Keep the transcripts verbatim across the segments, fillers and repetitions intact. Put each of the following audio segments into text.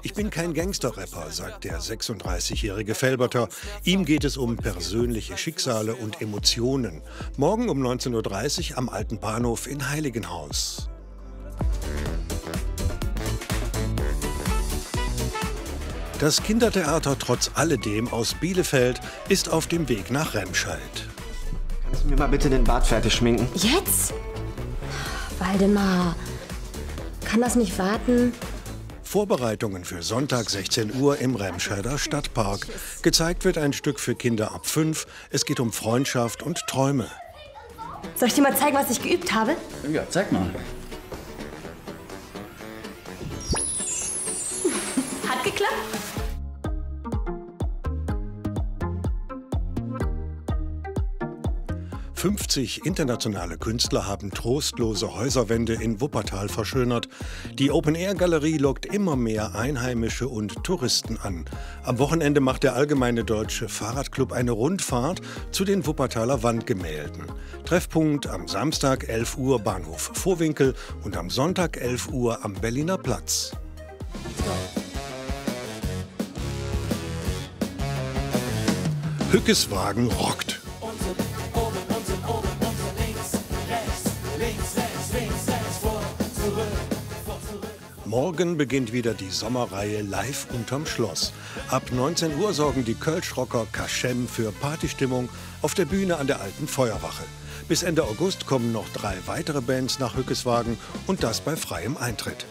Ich bin kein Gangster-Rapper, sagt der sechsunddreißigjährige Felberter. Ihm geht es um persönliche Schicksale und Emotionen. Morgen um neunzehn Uhr dreißig am Alten Bahnhof in Heiligenhaus. Das Kindertheater Trotz alledem aus Bielefeld ist auf dem Weg nach Remscheid. Kannst du mir mal bitte den Bart fertig schminken? Jetzt? Waldemar, kann das nicht warten? Vorbereitungen für Sonntag sechzehn Uhr im Remscheider Stadtpark. Gezeigt wird ein Stück für Kinder ab fünf. Es geht um Freundschaft und Träume. Soll ich dir mal zeigen, was ich geübt habe? Ja, zeig mal. Hat geklappt? fünfzig internationale Künstler haben trostlose Häuserwände in Wuppertal verschönert. Die Open-Air-Galerie lockt immer mehr Einheimische und Touristen an. Am Wochenende macht der Allgemeine Deutsche Fahrradclub eine Rundfahrt zu den Wuppertaler Wandgemälden. Treffpunkt am Samstag elf Uhr Bahnhof Vohwinkel und am Sonntag elf Uhr am Berliner Platz. Hückeswagen rockt. Morgen beginnt wieder die Sommerreihe Live unterm Schloss. Ab neunzehn Uhr sorgen die Kölschrocker Kaschem für Partystimmung auf der Bühne an der Alten Feuerwache. Bis Ende August kommen noch drei weitere Bands nach Hückeswagen und das bei freiem Eintritt.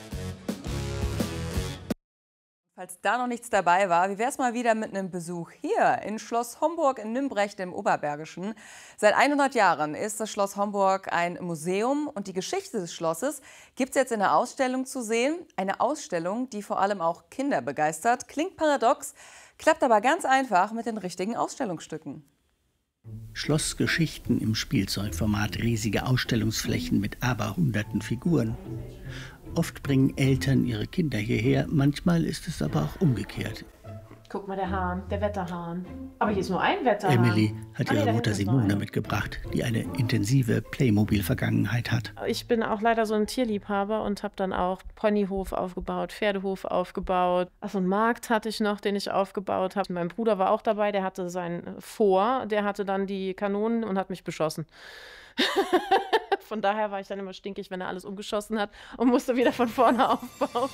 Falls da noch nichts dabei war, wie wäre es mal wieder mit einem Besuch hier in Schloss Homburg in Nümbrecht im Oberbergischen. Seit hundert Jahren ist das Schloss Homburg ein Museum und die Geschichte des Schlosses gibt es jetzt in der Ausstellung zu sehen. Eine Ausstellung, die vor allem auch Kinder begeistert. Klingt paradox, klappt aber ganz einfach mit den richtigen Ausstellungsstücken. Schlossgeschichten im Spielzeugformat, riesige Ausstellungsflächen mit aberhunderten Figuren. Oft bringen Eltern ihre Kinder hierher, manchmal ist es aber auch umgekehrt. Guck mal, der Hahn, der Wetterhahn. Aber hier ist nur ein Wetterhahn. Emily hat Ah, nee, ihre da Mutter hinten ist noch Simone einer. mitgebracht, die eine intensive Playmobil-Vergangenheit hat. Ich bin auch leider so ein Tierliebhaber und habe dann auch Ponyhof aufgebaut, Pferdehof aufgebaut. Ach, so einen Markt hatte ich noch, den ich aufgebaut habe. Mein Bruder war auch dabei, der hatte sein Vor, der hatte dann die Kanonen und hat mich beschossen. Von daher war ich dann immer stinkig, wenn er alles umgeschossen hat und musste wieder von vorne aufbauen.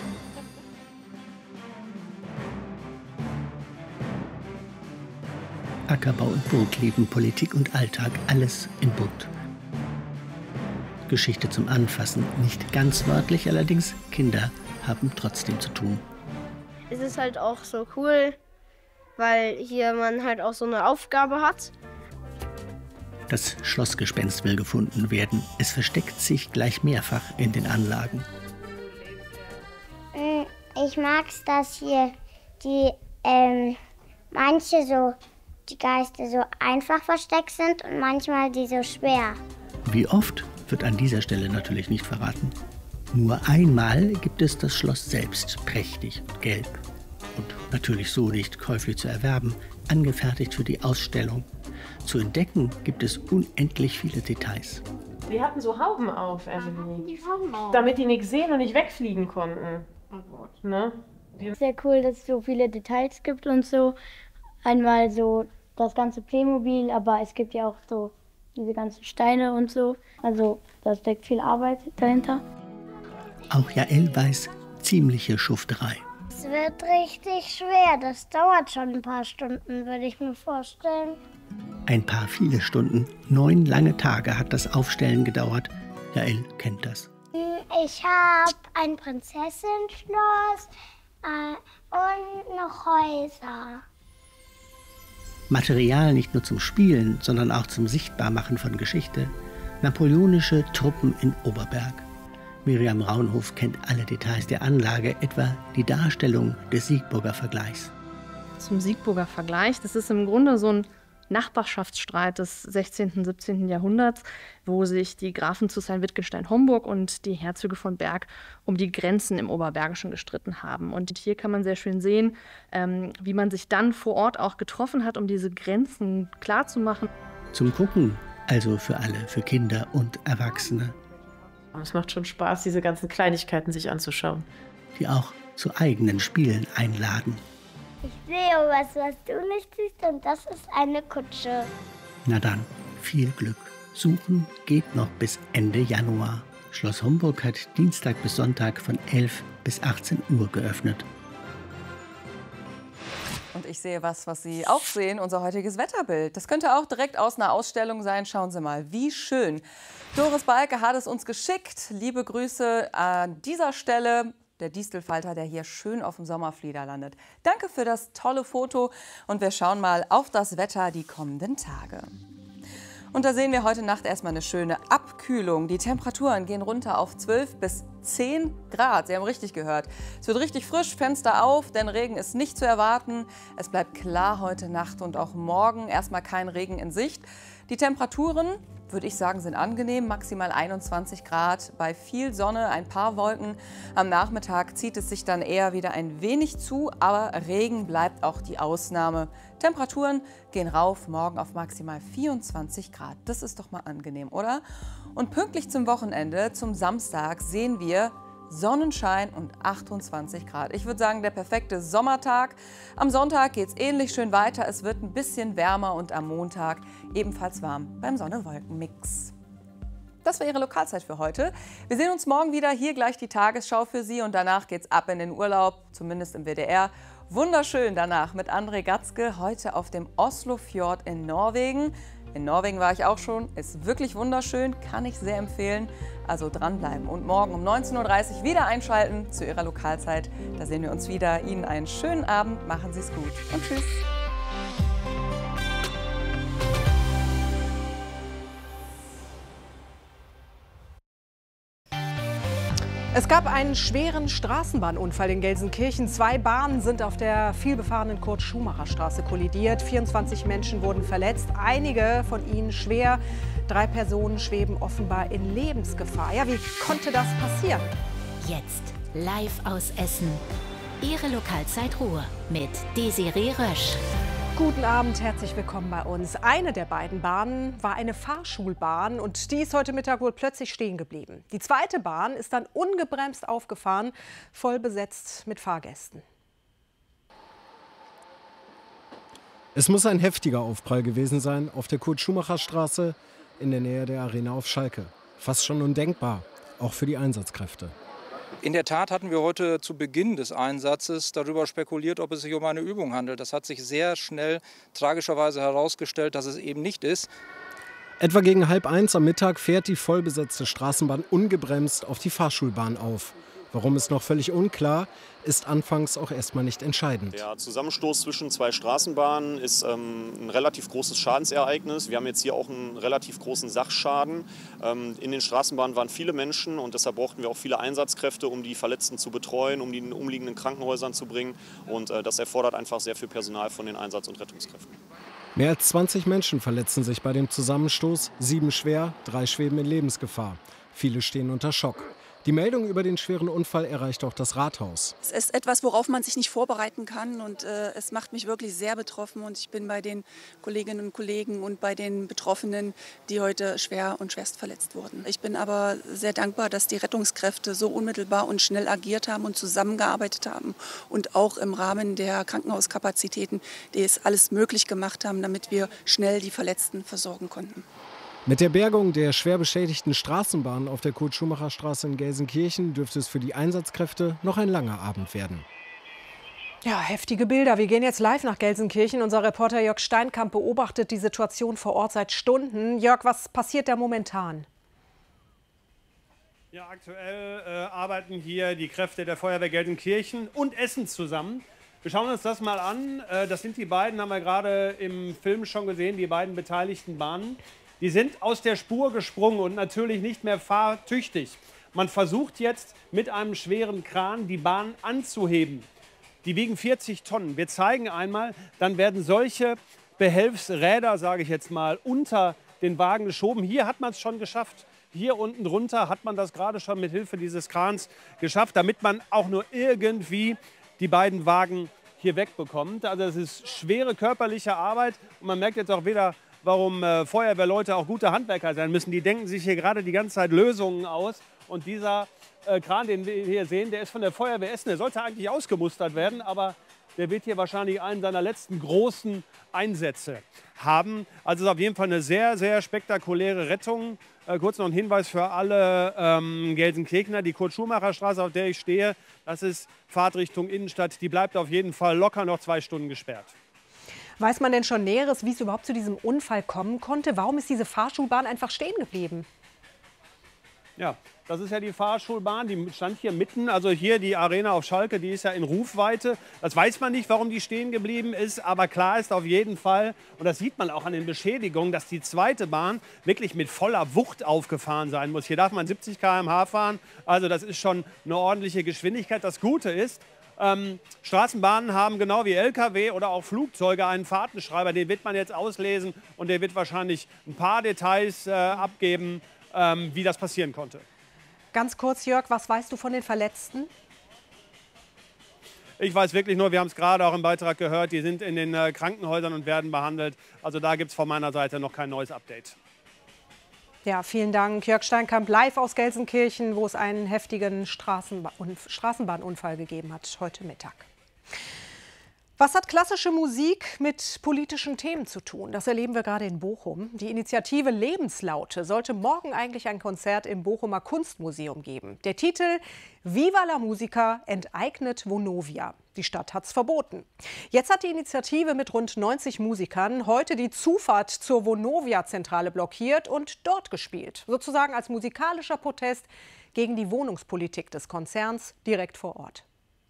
Ackerbau und Burgleben, Politik und Alltag, alles im Bunt. Geschichte zum Anfassen, nicht ganz wörtlich, allerdings Kinder haben trotzdem zu tun. Es ist halt auch so cool, weil hier man halt auch so eine Aufgabe hat. Das Schlossgespenst will gefunden werden. Es versteckt sich gleich mehrfach in den Anlagen. Ich mag es, dass hier die ähm, manche so die Geister so einfach versteckt sind und manchmal die so schwer. Wie oft wird an dieser Stelle natürlich nicht verraten. Nur einmal gibt es das Schloss selbst, prächtig und gelb. Und natürlich so nicht käuflich zu erwerben, angefertigt für die Ausstellung. Zu entdecken gibt es unendlich viele Details. Die hatten so Hauben auf, Emily. Die Hauben auf. Damit die nicht sehen und nicht wegfliegen konnten. Ne? Sehr cool, dass es so viele Details gibt und so. Einmal so das ganze Playmobil, aber es gibt ja auch so diese ganzen Steine und so. Also da steckt viel Arbeit dahinter. Auch Jael weiß, ziemliche Schufterei. Es wird richtig schwer. Das dauert schon ein paar Stunden, würde ich mir vorstellen. Ein paar viele Stunden, neun lange Tage hat das Aufstellen gedauert. Jael kennt das. Ich habe ein Prinzessin-Schloss äh, und noch Häuser. Material nicht nur zum Spielen, sondern auch zum Sichtbarmachen von Geschichte. Napoleonische Truppen in Oberberg. Miriam Raunhof kennt alle Details der Anlage, etwa die Darstellung des Siegburger Vergleichs. Zum Siegburger Vergleich, das ist im Grunde so ein Nachbarschaftsstreit des sechzehnten, siebzehnten Jahrhunderts, wo sich die Grafen zu Sayn-Wittgenstein-Homburg und die Herzöge von Berg um die Grenzen im Oberbergischen gestritten haben. Und hier kann man sehr schön sehen, ähm, wie man sich dann vor Ort auch getroffen hat, um diese Grenzen klarzumachen. Zum Gucken, also für alle, für Kinder und Erwachsene. Es macht schon Spaß, diese ganzen Kleinigkeiten sich anzuschauen. Die auch zu eigenen Spielen einladen. Ich sehe was, was du nicht siehst, und das ist eine Kutsche. Na dann, viel Glück. Suchen geht noch bis Ende Januar. Schloss Homburg hat Dienstag bis Sonntag von elf bis achtzehn Uhr geöffnet. Und ich sehe was, was Sie auch sehen, unser heutiges Wetterbild. Das könnte auch direkt aus einer Ausstellung sein. Schauen Sie mal, wie schön. Doris Balke hat es uns geschickt. Liebe Grüße an dieser Stelle. Der Distelfalter, der hier schön auf dem Sommerflieder landet. Danke für das tolle Foto. Und wir schauen mal auf das Wetter die kommenden Tage. Und da sehen wir heute Nacht erstmal eine schöne Abkühlung. Die Temperaturen gehen runter auf zwölf bis zehn Grad. Sie haben richtig gehört. Es wird richtig frisch, Fenster auf, denn Regen ist nicht zu erwarten. Es bleibt klar heute Nacht und auch morgen erstmal kein Regen in Sicht. Die Temperaturen, würde ich sagen, sind angenehm. Maximal einundzwanzig Grad bei viel Sonne, ein paar Wolken. Am Nachmittag zieht es sich dann eher wieder ein wenig zu, aber Regen bleibt auch die Ausnahme. Temperaturen gehen rauf, morgen auf maximal vierundzwanzig Grad. Das ist doch mal angenehm, oder? Und pünktlich zum Wochenende, zum Samstag, sehen wir Sonnenschein und achtundzwanzig Grad. Ich würde sagen, der perfekte Sommertag. Am Sonntag geht es ähnlich schön weiter. Es wird ein bisschen wärmer und am Montag ebenfalls warm beim Sonne-Wolken-Mix. Das war Ihre Lokalzeit für heute. Wir sehen uns morgen wieder. Hier gleich die Tagesschau für Sie und danach geht's ab in den Urlaub, zumindest im W D R. Wunderschön danach mit André Gatzke, heute auf dem Oslofjord in Norwegen. In Norwegen war ich auch schon, ist wirklich wunderschön, kann ich sehr empfehlen. Also dranbleiben und morgen um neunzehn Uhr dreißig wieder einschalten zu Ihrer Lokalzeit. Da sehen wir uns wieder. Ihnen einen schönen Abend, machen Sie es gut und tschüss. Es gab einen schweren Straßenbahnunfall in Gelsenkirchen. Zwei Bahnen sind auf der vielbefahrenen Kurt-Schumacher-Straße kollidiert. vierundzwanzig Menschen wurden verletzt, einige von ihnen schwer. Drei Personen schweben offenbar in Lebensgefahr. Ja, wie konnte das passieren? Jetzt live aus Essen. Ihre Lokalzeit Ruhr mit Desiree Rösch. Guten Abend, herzlich willkommen bei uns. Eine der beiden Bahnen war eine Fahrschulbahn und die ist heute Mittag wohl plötzlich stehen geblieben. Die zweite Bahn ist dann ungebremst aufgefahren, voll besetzt mit Fahrgästen. Es muss ein heftiger Aufprall gewesen sein auf der Kurt-Schumacher-Straße in der Nähe der Arena auf Schalke. Fast schon undenkbar, auch für die Einsatzkräfte. In der Tat hatten wir heute zu Beginn des Einsatzes darüber spekuliert, ob es sich um eine Übung handelt. Das hat sich sehr schnell tragischerweise herausgestellt, dass es eben nicht ist. Etwa gegen halb eins am Mittag fährt die vollbesetzte Straßenbahn ungebremst auf die Fahrschulbahn auf. Warum ist noch völlig unklar, ist anfangs auch erstmal nicht entscheidend. Der Zusammenstoß zwischen zwei Straßenbahnen ist ähm, ein relativ großes Schadensereignis. Wir haben jetzt hier auch einen relativ großen Sachschaden. Ähm, in den Straßenbahnen waren viele Menschen und deshalb brauchten wir auch viele Einsatzkräfte, um die Verletzten zu betreuen, um die in den umliegenden Krankenhäusern zu bringen. Und äh, das erfordert einfach sehr viel Personal von den Einsatz- und Rettungskräften. Mehr als zwanzig Menschen verletzen sich bei dem Zusammenstoß, sieben schwer, drei schweben in Lebensgefahr. Viele stehen unter Schock. Die Meldung über den schweren Unfall erreicht auch das Rathaus. Es ist etwas, worauf man sich nicht vorbereiten kann und äh, es macht mich wirklich sehr betroffen und ich bin bei den Kolleginnen und Kollegen und bei den Betroffenen, die heute schwer und schwerst verletzt wurden. Ich bin aber sehr dankbar, dass die Rettungskräfte so unmittelbar und schnell agiert haben und zusammengearbeitet haben und auch im Rahmen der Krankenhauskapazitäten, die es alles möglich gemacht haben, damit wir schnell die Verletzten versorgen konnten. Mit der Bergung der schwer beschädigten Straßenbahn auf der Kurt-Schumacher-Straße in Gelsenkirchen dürfte es für die Einsatzkräfte noch ein langer Abend werden. Ja, heftige Bilder. Wir gehen jetzt live nach Gelsenkirchen. Unser Reporter Jörg Steinkamp beobachtet die Situation vor Ort seit Stunden. Jörg, was passiert da momentan? Ja, aktuell äh, arbeiten hier die Kräfte der Feuerwehr Gelsenkirchen und Essen zusammen. Wir schauen uns das mal an. Äh, das sind die beiden, haben wir gerade im Film schon gesehen, die beiden beteiligten Bahnen. Die sind aus der Spur gesprungen und natürlich nicht mehr fahrtüchtig. Man versucht jetzt mit einem schweren Kran die Bahn anzuheben. Die wiegen vierzig Tonnen. Wir zeigen einmal, dann werden solche Behelfsräder, sage ich jetzt mal, unter den Wagen geschoben. Hier hat man es schon geschafft. Hier unten drunter hat man das gerade schon mit Hilfe dieses Krans geschafft, damit man auch nur irgendwie die beiden Wagen hier wegbekommt. Also es ist schwere körperliche Arbeit und man merkt jetzt auch wieder, warum äh, Feuerwehrleute auch gute Handwerker sein müssen. Die denken sich hier gerade die ganze Zeit Lösungen aus Und dieser äh, Kran, den wir hier sehen, der ist von der Feuerwehr Essen. Der sollte eigentlich ausgemustert werden, aber der wird hier wahrscheinlich einen seiner letzten großen Einsätze haben. Also es ist auf jeden Fall eine sehr, sehr spektakuläre Rettung. Äh, kurz noch ein Hinweis für alle ähm, Gelsenkirchener. Die Kurt-Schumacher-Straße, auf der ich stehe, das ist Fahrtrichtung Innenstadt. Die bleibt auf jeden Fall locker noch zwei Stunden gesperrt. Weiß man denn schon Näheres, wie es überhaupt zu diesem Unfall kommen konnte? Warum ist diese Fahrschulbahn einfach stehen geblieben? Ja, das ist ja die Fahrschulbahn, die stand hier mitten. Also hier die Arena auf Schalke, die ist ja in Rufweite. Das weiß man nicht, warum die stehen geblieben ist, aber klar ist auf jeden Fall, und das sieht man auch an den Beschädigungen, dass die zweite Bahn wirklich mit voller Wucht aufgefahren sein muss. Hier darf man siebzig Kilometer pro Stunde fahren, also das ist schon eine ordentliche Geschwindigkeit. Das Gute ist, ähm, Straßenbahnen haben genau wie L K W oder auch Flugzeuge einen Fahrtenschreiber, den wird man jetzt auslesen und der wird wahrscheinlich ein paar Details äh, abgeben, ähm, wie das passieren konnte. Ganz kurz, Jörg, was weißt du von den Verletzten? Ich weiß wirklich nur, wir haben es gerade auch im Beitrag gehört, die sind in den äh, Krankenhäusern und werden behandelt. Also da gibt es von meiner Seite noch kein neues Update. Ja, vielen Dank. Jörg Steinkamp live aus Gelsenkirchen, wo es einen heftigen Straßenba- Straßenbahnunfall gegeben hat, heute Mittag. Was hat klassische Musik mit politischen Themen zu tun? Das erleben wir gerade in Bochum. Die Initiative Lebenslaute sollte morgen eigentlich ein Konzert im Bochumer Kunstmuseum geben. Der Titel Viva la Musica enteignet Vonovia. Die Stadt hat es verboten. Jetzt hat die Initiative mit rund neunzig Musikern heute die Zufahrt zur Vonovia-Zentrale blockiert und dort gespielt. Sozusagen als musikalischer Protest gegen die Wohnungspolitik des Konzerns direkt vor Ort.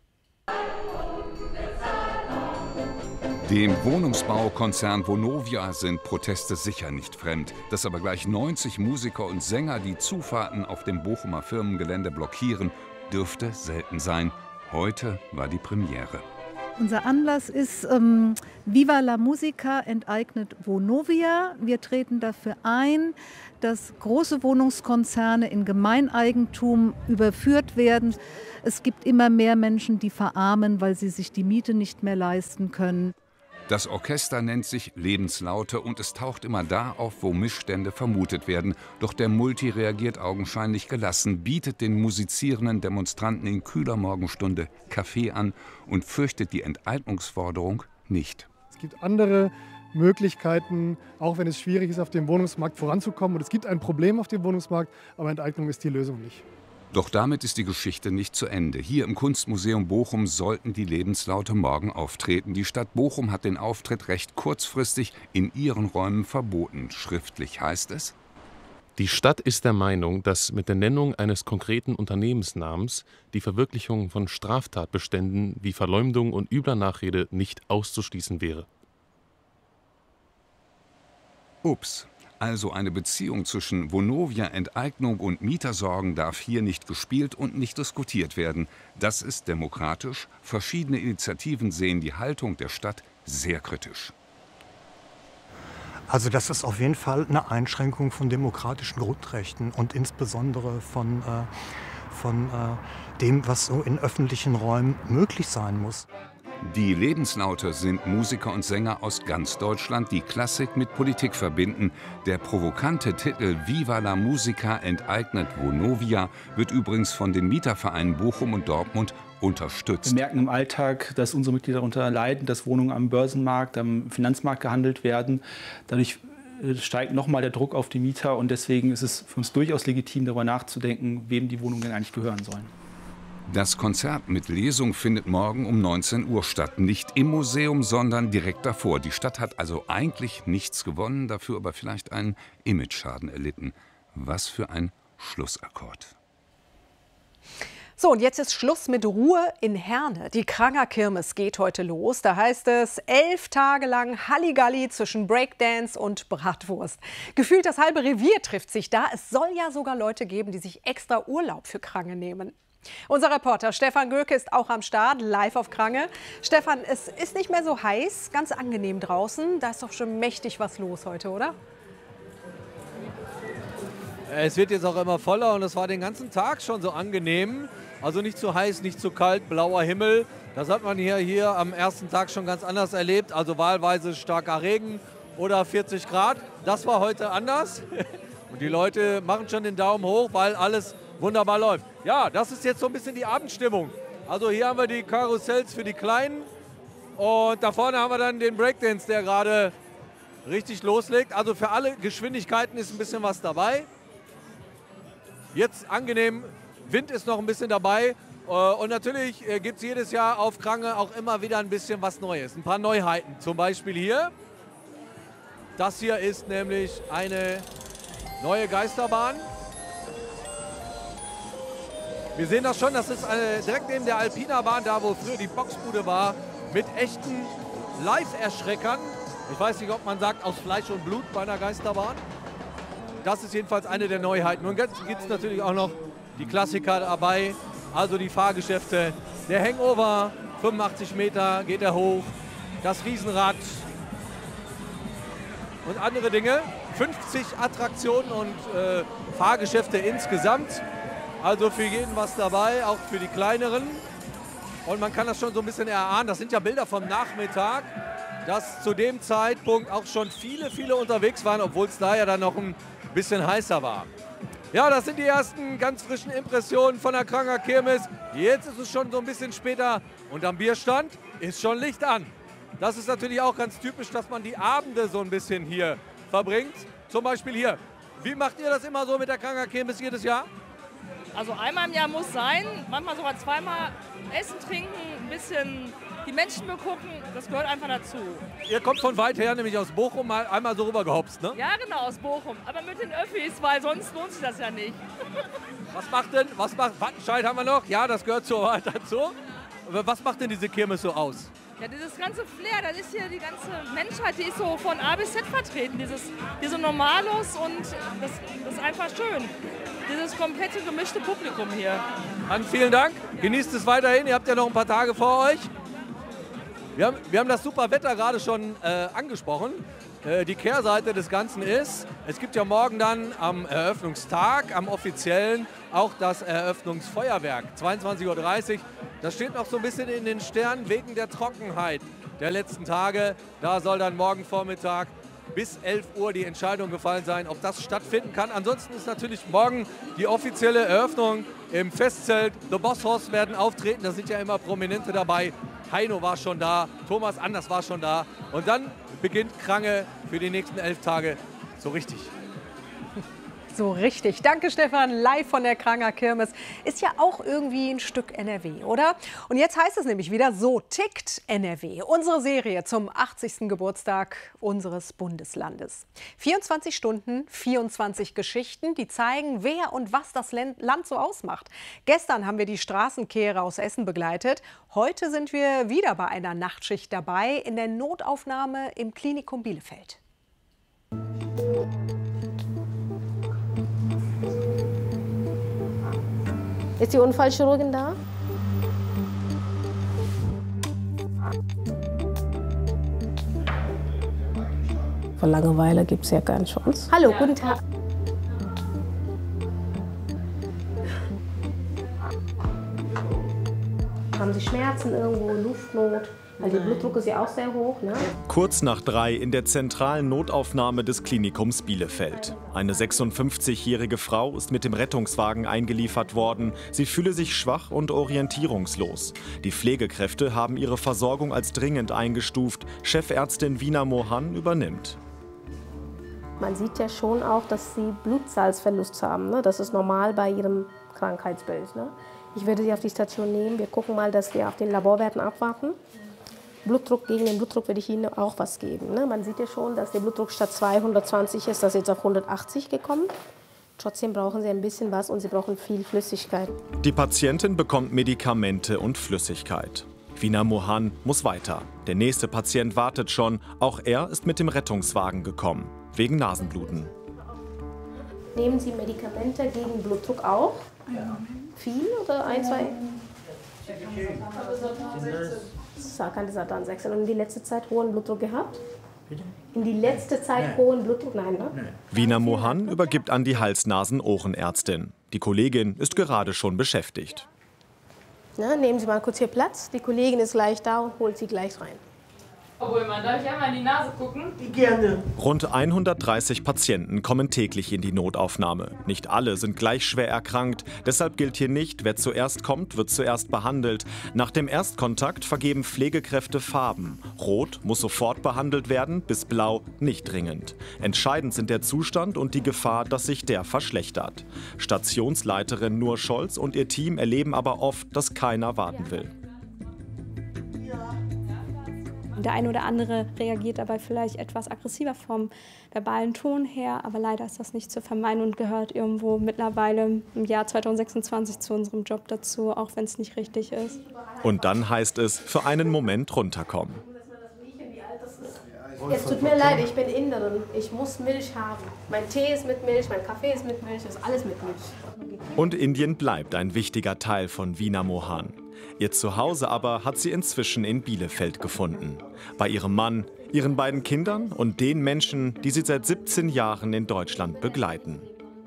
Dem Wohnungsbaukonzern Vonovia sind Proteste sicher nicht fremd. Dass aber gleich neunzig Musiker und Sänger die Zufahrten auf dem Bochumer Firmengelände blockieren, dürfte selten sein. Heute war die Premiere. Unser Anlass ist ähm, Viva la Musica enteignet Vonovia. Wir treten dafür ein, dass große Wohnungskonzerne in Gemeineigentum überführt werden. Es gibt immer mehr Menschen, die verarmen, weil sie sich die Miete nicht mehr leisten können. Das Orchester nennt sich Lebenslaute und es taucht immer da auf, wo Missstände vermutet werden. Doch der Multi reagiert augenscheinlich gelassen, bietet den musizierenden Demonstranten in kühler Morgenstunde Kaffee an und fürchtet die Enteignungsforderung nicht. Es gibt andere Möglichkeiten, auch wenn es schwierig ist, auf dem Wohnungsmarkt voranzukommen. Und es gibt ein Problem auf dem Wohnungsmarkt, aber Enteignung ist die Lösung nicht. Doch damit ist die Geschichte nicht zu Ende. Hier im Kunstmuseum Bochum sollten die Lebenslaute morgen auftreten. Die Stadt Bochum hat den Auftritt recht kurzfristig in ihren Räumen verboten. Schriftlich heißt es: Die Stadt ist der Meinung, dass mit der Nennung eines konkreten Unternehmensnamens die Verwirklichung von Straftatbeständen wie Verleumdung und übler Nachrede nicht auszuschließen wäre. Ups. Also eine Beziehung zwischen Vonovia, Enteignung und Mietersorgen darf hier nicht gespielt und nicht diskutiert werden. Das ist demokratisch. Verschiedene Initiativen sehen die Haltung der Stadt sehr kritisch. Also das ist auf jeden Fall eine Einschränkung von demokratischen Grundrechten und insbesondere von, äh, von äh, dem, was so in öffentlichen Räumen möglich sein muss. Die Lebenslaute sind Musiker und Sänger aus ganz Deutschland, die Klassik mit Politik verbinden. Der provokante Titel Viva la Musica enteignet Vonovia wird übrigens von den Mietervereinen Bochum und Dortmund unterstützt. Wir merken im Alltag, dass unsere Mitglieder darunter leiden, dass Wohnungen am Börsenmarkt, am Finanzmarkt gehandelt werden. Dadurch steigt nochmal der Druck auf die Mieter und deswegen ist es für uns durchaus legitim, darüber nachzudenken, wem die Wohnungen denn eigentlich gehören sollen. Das Konzert mit Lesung findet morgen um neunzehn Uhr statt. Nicht im Museum, sondern direkt davor. Die Stadt hat also eigentlich nichts gewonnen, dafür aber vielleicht einen Imageschaden erlitten. Was für ein Schlussakkord. So, und jetzt ist Schluss mit Ruhe in Herne. Die Kranger Kirmes geht heute los. Da heißt es, elf Tage lang Halligalli zwischen Breakdance und Bratwurst. Gefühlt das halbe Revier trifft sich da. Es soll ja sogar Leute geben, die sich extra Urlaub für Krange nehmen. Unser Reporter Stefan Göke ist auch am Start, live auf Krange. Stefan, es ist nicht mehr so heiß, ganz angenehm draußen. Da ist doch schon mächtig was los heute, oder? Es wird jetzt auch immer voller und es war den ganzen Tag schon so angenehm. Also nicht zu heiß, nicht zu kalt, blauer Himmel. Das hat man hier, hier am ersten Tag schon ganz anders erlebt. Also wahlweise starker Regen oder vierzig Grad. Das war heute anders. Und die Leute machen schon den Daumen hoch, weil alles wunderbar läuft. Ja, das ist jetzt so ein bisschen die Abendstimmung. Also hier haben wir die Karussells für die Kleinen und da vorne haben wir dann den Breakdance, der gerade richtig loslegt. Also für alle Geschwindigkeiten ist ein bisschen was dabei. Jetzt angenehm, Wind ist noch ein bisschen dabei. Und natürlich gibt es jedes Jahr auf Krange auch immer wieder ein bisschen was Neues. Ein paar Neuheiten, zum Beispiel hier. Das hier ist nämlich eine neue Geisterbahn. Wir sehen das schon, das ist eine, direkt neben der Alpina Bahn, da wo früher die Boxbude war, mit echten Live-Erschreckern. Ich weiß nicht, ob man sagt, aus Fleisch und Blut bei einer Geisterbahn. Das ist jedenfalls eine der Neuheiten. Und jetzt gibt es natürlich auch noch die Klassiker dabei. Also die Fahrgeschäfte, der Hangover, fünfundachtzig Meter geht er hoch, das Riesenrad und andere Dinge. fünfzig Attraktionen und äh, Fahrgeschäfte insgesamt. Also für jeden was dabei, auch für die kleineren. Und man kann das schon so ein bisschen erahnen, das sind ja Bilder vom Nachmittag, dass zu dem Zeitpunkt auch schon viele, viele unterwegs waren, obwohl es da ja dann noch ein bisschen heißer war. Ja, das sind die ersten ganz frischen Impressionen von der Kranger Kirmes. Jetzt ist es schon so ein bisschen später und am Bierstand ist schon Licht an. Das ist natürlich auch ganz typisch, dass man die Abende so ein bisschen hier verbringt. Zum Beispiel hier. Wie macht ihr das immer so mit der Kranger Kirmes jedes Jahr? Also einmal im Jahr muss sein, manchmal sogar zweimal essen, trinken, ein bisschen die Menschen begucken, das gehört einfach dazu. Ihr kommt von weit her, nämlich aus Bochum, mal einmal so rüber gehopst, ne? Ja, genau, aus Bochum. Aber mit den Öffis, weil sonst lohnt sich das ja nicht. Was macht denn, was macht, Wattenscheid haben wir noch? Ja, das gehört so dazu. Was macht denn diese Kirmes so aus? Ja, dieses ganze Flair, das ist hier die ganze Menschheit, die ist so von A bis Z vertreten. Dieses, diese Normalos und das, das ist einfach schön. Dieses komplette gemischte Publikum hier. Dann vielen Dank, genießt es weiterhin, ihr habt ja noch ein paar Tage vor euch. Wir haben, wir haben das super Wetter gerade schon äh, angesprochen. Äh, die Kehrseite des Ganzen ist, es gibt ja morgen dann am Eröffnungstag, am offiziellen, auch das Eröffnungsfeuerwerk, zweiundzwanzig Uhr dreißig. Das steht noch so ein bisschen in den Sternen wegen der Trockenheit der letzten Tage. Da soll dann morgen Vormittag bis elf Uhr die Entscheidung gefallen sein, ob das stattfinden kann. Ansonsten ist natürlich morgen die offizielle Eröffnung im Festzelt. The Boss Hoss werden auftreten, da sind ja immer Prominente dabei. Heino war schon da, Thomas Anders war schon da. Und dann beginnt Krange für die nächsten elf Tage so richtig. So richtig. Danke, Stefan. Live von der Kranger Kirmes. Ist ja auch irgendwie ein Stück N R W, oder? Und jetzt heißt es nämlich wieder, so tickt N R W. Unsere Serie zum achtzigsten Geburtstag unseres Bundeslandes. vierundzwanzig Stunden, vierundzwanzig Geschichten, die zeigen, wer und was das Land so ausmacht. Gestern haben wir die Straßenkehrer aus Essen begleitet. Heute sind wir wieder bei einer Nachtschicht dabei in der Notaufnahme im Klinikum Bielefeld. Ist die Unfallchirurgin da? Vor Langeweile gibt es ja keine Chance. Hallo, guten Tag. Haben Sie Schmerzen irgendwo, Luftnot? Weil der Blutdruck ist ja auch sehr hoch, ne? Kurz nach drei in der zentralen Notaufnahme des Klinikums Bielefeld. Eine sechsundfünfzigjährige Frau ist mit dem Rettungswagen eingeliefert worden. Sie fühle sich schwach und orientierungslos. Die Pflegekräfte haben ihre Versorgung als dringend eingestuft. Chefärztin Wina Mohan übernimmt. Man sieht ja schon auch, dass sie Blutsalzverlust haben, ne? Das ist normal bei ihrem Krankheitsbild, ne? Ich würde sie auf die Station nehmen. Wir gucken mal, dass wir auf den Laborwerten abwarten. Blutdruck, gegen den Blutdruck würde ich Ihnen auch was geben. Ne? Man sieht ja schon, dass der Blutdruck statt zweihundertzwanzig ist, das ist jetzt auf hundertachtzig gekommen. Trotzdem brauchen Sie ein bisschen was und Sie brauchen viel Flüssigkeit. Die Patientin bekommt Medikamente und Flüssigkeit. Wina Mohan muss weiter. Der nächste Patient wartet schon. Auch er ist mit dem Rettungswagen gekommen, wegen Nasenbluten. Nehmen Sie Medikamente gegen Blutdruck auch? Ja. Viel oder ein, zwei? Sarkandisatan sechzehn. Und in die letzte Zeit hohen Blutdruck gehabt? Bitte? In die letzte Zeit Nein. hohen Blutdruck? Nein, ne? Nein. Wina Mohan übergibt an die Hals-Nasen-Ohrenärztin. Die Kollegin ist gerade schon beschäftigt. Na, nehmen Sie mal kurz hier Platz. Die Kollegin ist gleich da und holt Sie gleich rein. Obwohl, man darf ja mal in die Nase gucken. Gerne. Rund hundertdreißig Patienten kommen täglich in die Notaufnahme. Nicht alle sind gleich schwer erkrankt. Deshalb gilt hier nicht, wer zuerst kommt, wird zuerst behandelt. Nach dem Erstkontakt vergeben Pflegekräfte Farben. Rot muss sofort behandelt werden, bis blau nicht dringend. Entscheidend sind der Zustand und die Gefahr, dass sich der verschlechtert. Stationsleiterin Nur Scholz und ihr Team erleben aber oft, dass keiner warten will. Der eine oder andere reagiert dabei vielleicht etwas aggressiver vom verbalen Ton her, aber leider ist das nicht zu vermeiden und gehört irgendwo mittlerweile im Jahr zweitausendsechsundzwanzig zu unserem Job dazu, auch wenn es nicht richtig ist. Und dann heißt es, für einen Moment runterkommen. Es tut mir leid, ich bin Inderin. Ich muss Milch haben. Mein Tee ist mit Milch, mein Kaffee ist mit Milch, ist alles mit Milch. Und Indien bleibt ein wichtiger Teil von Veena Mohan. Ihr Zuhause aber hat sie inzwischen in Bielefeld gefunden. Bei ihrem Mann, ihren beiden Kindern und den Menschen, die sie seit siebzehn Jahren in Deutschland begleiten.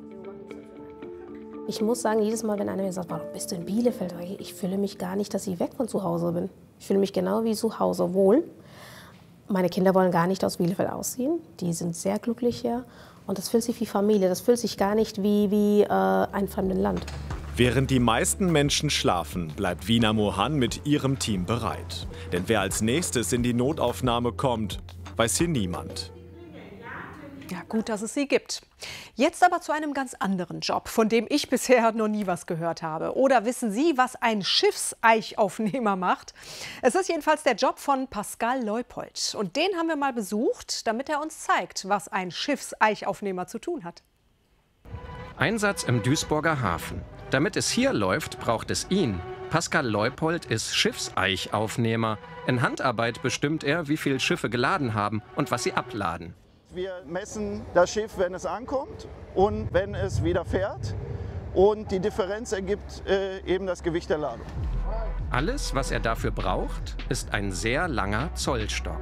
Ich muss sagen, jedes Mal, wenn einer mir sagt, warum bist du in Bielefeld? Ich fühle mich gar nicht, dass ich weg von zu Hause bin. Ich fühle mich genau wie zu Hause wohl. Meine Kinder wollen gar nicht aus Bielefeld ausziehen. Die sind sehr glücklich hier. Und das fühlt sich wie Familie. Das fühlt sich gar nicht wie, wie äh, ein fremdes Land. Während die meisten Menschen schlafen, bleibt Veena Mohan mit ihrem Team bereit. Denn wer als nächstes in die Notaufnahme kommt, weiß hier niemand. Ja, gut, dass es sie gibt. Jetzt aber zu einem ganz anderen Job, von dem ich bisher noch nie was gehört habe. Oder wissen Sie, was ein Schiffseichaufnehmer macht? Es ist jedenfalls der Job von Pascal Leupold. Und den haben wir mal besucht, damit er uns zeigt, was ein Schiffseichaufnehmer zu tun hat. Einsatz im Duisburger Hafen. Damit es hier läuft, braucht es ihn. Pascal Leupold ist Schiffseichaufnehmer. In Handarbeit bestimmt er, wie viel Schiffe geladen haben und was sie abladen. Wir messen das Schiff, wenn es ankommt und wenn es wieder fährt. Und die Differenz ergibt äh, eben das Gewicht der Ladung. Alles, was er dafür braucht, ist ein sehr langer Zollstock.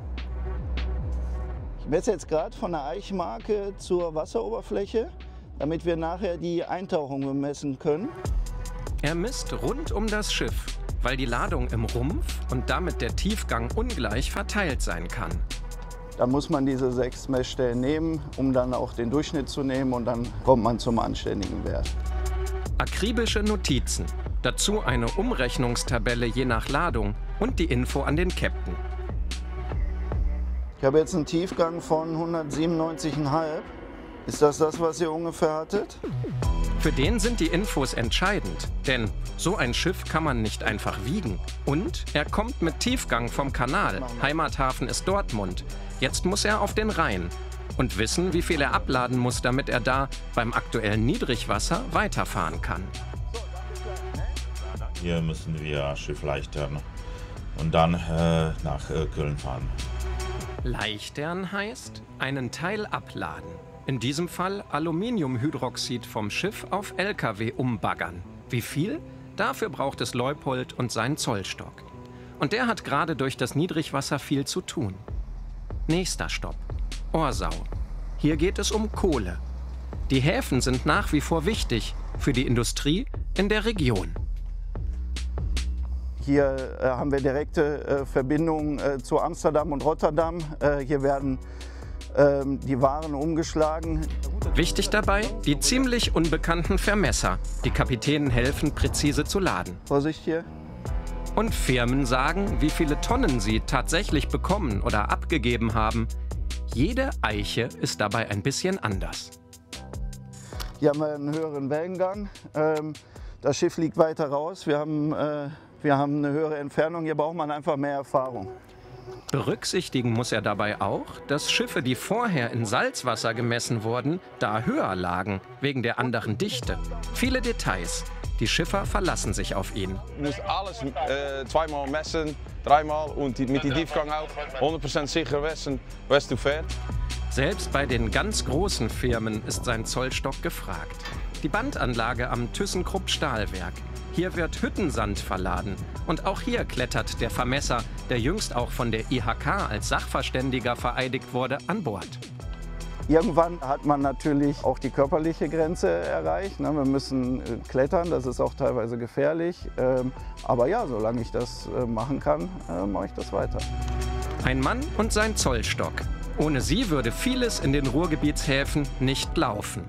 Ich messe jetzt gerade von der Eichmarke zur Wasseroberfläche, damit wir nachher die Eintauchung bemessen können. Er misst rund um das Schiff, weil die Ladung im Rumpf und damit der Tiefgang ungleich verteilt sein kann. Da muss man diese sechs Messstellen nehmen, um dann auch den Durchschnitt zu nehmen, und dann kommt man zum anständigen Wert. Akribische Notizen, dazu eine Umrechnungstabelle je nach Ladung und die Info an den Captain. Ich habe jetzt einen Tiefgang von hundertsiebenundneunzig Komma fünf. Ist das das, was ihr ungefähr hattet? Für den sind die Infos entscheidend, denn so ein Schiff kann man nicht einfach wiegen. Und er kommt mit Tiefgang vom Kanal. Heimathafen ist Dortmund. Jetzt muss er auf den Rhein und wissen, wie viel er abladen muss, damit er da beim aktuellen Niedrigwasser weiterfahren kann. Hier müssen wir Schiff leichtern und dann äh, nach äh, Köln fahren. Leichtern heißt einen Teil abladen. In diesem Fall Aluminiumhydroxid vom Schiff auf L K W umbaggern. Wie viel? Dafür braucht es Leupold und seinen Zollstock. Und der hat gerade durch das Niedrigwasser viel zu tun. Nächster Stopp, Orsau. Hier geht es um Kohle. Die Häfen sind nach wie vor wichtig für die Industrie in der Region. Hier äh, haben wir direkte äh, Verbindungen äh, zu Amsterdam und Rotterdam. Äh, hier werden äh, die Waren umgeschlagen. Wichtig dabei, die ziemlich unbekannten Vermesser. Die Kapitänen helfen, präzise zu laden. Vorsicht hier. Und Firmen sagen, wie viele Tonnen sie tatsächlich bekommen oder abgegeben haben. Jede Eiche ist dabei ein bisschen anders. Hier haben wir einen höheren Wellengang. Ähm, das Schiff liegt weiter raus. Wir haben, äh, wir haben eine höhere Entfernung. Hier braucht man einfach mehr Erfahrung. Berücksichtigen muss er dabei auch, dass Schiffe, die vorher in Salzwasser gemessen wurden, da höher lagen, wegen der anderen Dichte. Viele Details. Die Schiffer verlassen sich auf ihn. Du musst alles äh, zweimal messen, dreimal und die, mit dem Tiefgang auch hundert Prozent sicher wissen, was du fährst. Selbst bei den ganz großen Firmen ist sein Zollstock gefragt. Die Bandanlage am ThyssenKrupp Stahlwerk. Hier wird Hüttensand verladen. Und auch hier klettert der Vermesser, der jüngst auch von der I H K als Sachverständiger vereidigt wurde, an Bord. Irgendwann hat man natürlich auch die körperliche Grenze erreicht. Wir müssen klettern, das ist auch teilweise gefährlich. Aber ja, solange ich das machen kann, mache ich das weiter. Ein Mann und sein Zollstock. Ohne sie würde vieles in den Ruhrgebietshäfen nicht laufen.